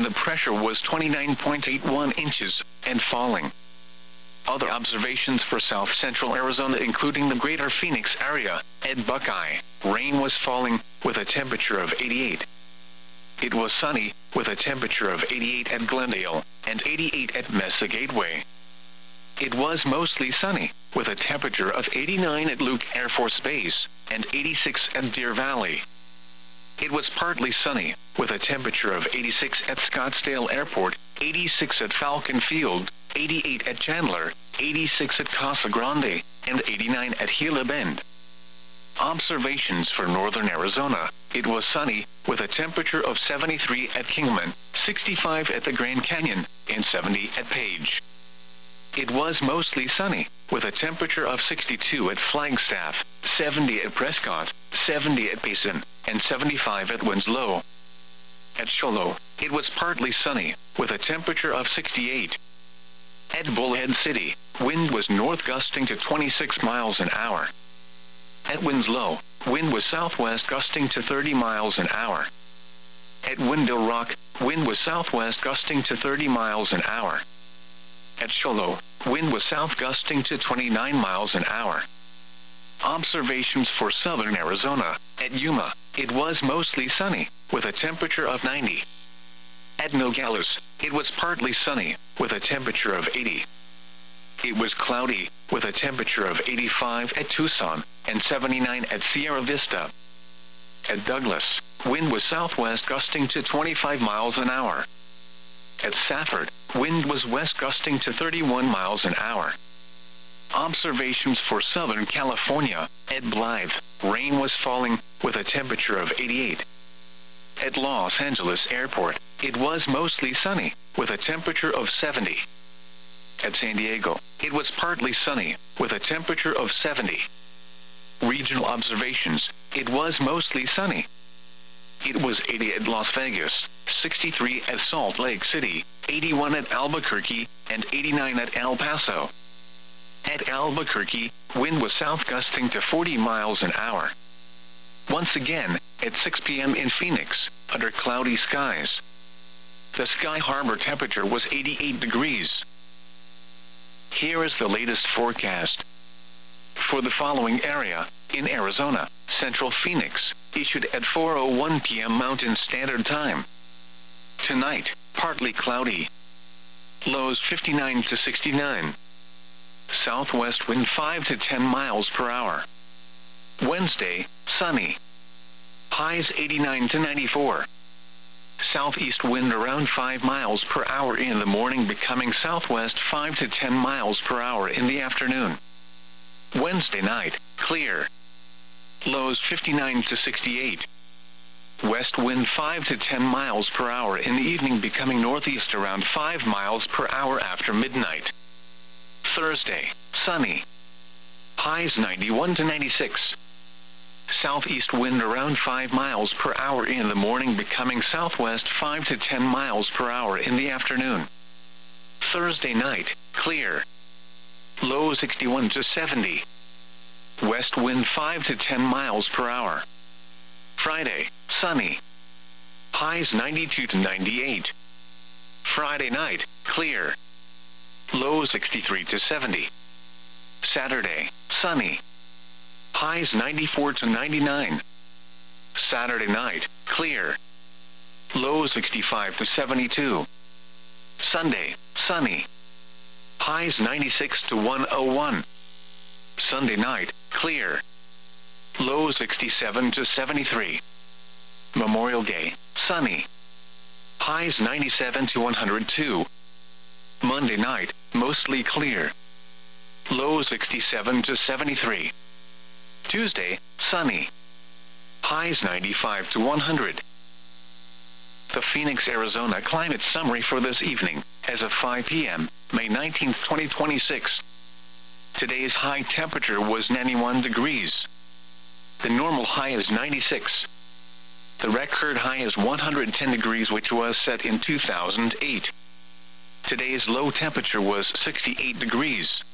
the pressure was 29.81 inches, and falling. Other observations for south-central Arizona including the greater Phoenix area, at Buckeye, rain was falling, with a temperature of 88. It was sunny, with a temperature of 88 at Glendale, and 88 at Mesa Gateway. It was mostly sunny, with a temperature of 89 at Luke Air Force Base, and 86 at Deer Valley. It was partly sunny, with a temperature of 86 at Scottsdale Airport, 86 at Falcon Field, 88 at Chandler, 86 at Casa Grande, and 89 at Gila Bend. Observations for northern Arizona. It was sunny, with a temperature of 73 at Kingman, 65 at the Grand Canyon, and 70 at Page. It was mostly sunny, with a temperature of 62 at Flagstaff, 70 at Prescott, 70 at Payson, and 75 at Winslow. At Shoalo, it was partly sunny, with a temperature of 68. At Bullhead City, wind was north gusting to 26 miles an hour. At Winslow, wind was southwest gusting to 30 miles an hour. At Window Rock, wind was southwest gusting to 30 miles an hour. At Shoalo, wind was south gusting to 29 miles an hour. Observations for southern Arizona. At Yuma, it was mostly sunny, with a temperature of 90. At Nogales, it was partly sunny, with a temperature of 80. It was cloudy, with a temperature of 85 at Tucson, and 79 at Sierra Vista. At Douglas, wind was southwest gusting to 25 miles an hour. At Safford, wind was west gusting to 31 miles an hour. Observations for Southern California. At Blythe, rain was falling, with a temperature of 88. At Los Angeles Airport, it was mostly sunny, with a temperature of 70. At San Diego, it was partly sunny, with a temperature of 70. Regional observations. It was mostly sunny. It was 80 at Las Vegas, 63 at Salt Lake City, 81 at Albuquerque, and 89 at El Paso. At Albuquerque, wind was south gusting to 40 miles an hour. Once again, at 6 p.m. in Phoenix, under cloudy skies. The Sky Harbor temperature was 88 degrees. Here is the latest forecast. For the following area, in Arizona, Central Phoenix, issued at 4:01 p.m. Mountain Standard Time. Tonight, partly cloudy. Lows 59 to 69. Southwest wind 5 to 10 miles per hour. Wednesday, sunny. Highs 89 to 94. Southeast wind around 5 miles per hour in the morning, becoming southwest 5 to 10 miles per hour in the afternoon. Wednesday night, clear. Lows 59 to 68. West wind 5 to 10 miles per hour in the evening, becoming northeast around 5 miles per hour after midnight. Thursday, sunny. Highs 91 to 96. Southeast wind around 5 miles per hour in the morning, becoming southwest 5 to 10 miles per hour in the afternoon. Thursday night, clear. Low 61 to 70. West wind 5 to 10 miles per hour. Friday, sunny. Highs 92 to 98. Friday night, clear. Low 63 to 70. Saturday, sunny. Highs 94 to 99. Saturday night, clear. Low 65 to 72. Sunday, sunny. Highs 96 to 101. Sunday night, clear. Low 67 to 73. Memorial Day, sunny. Highs 97 to 102. Monday night, mostly clear. Low 67 to 73. Tuesday, sunny. Highs 95 to 100. The Phoenix, Arizona climate summary for this evening, as of 5 p.m., May 19, 2026. Today's high temperature was 91 degrees. The normal high is 96. The record high is 110 degrees, which was set in 2008. Today's low temperature was 68 degrees.